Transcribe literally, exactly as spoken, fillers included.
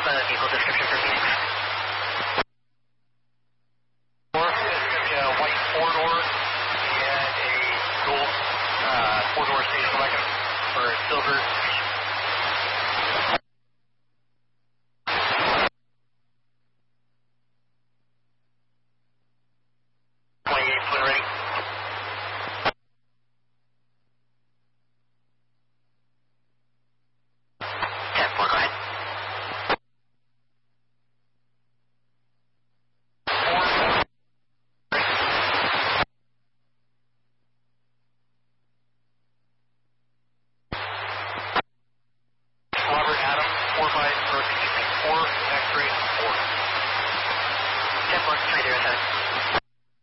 a vehicle description for Phoenix. Four, it's going to be a white four-door and a gold uh, four-door station wagon for silver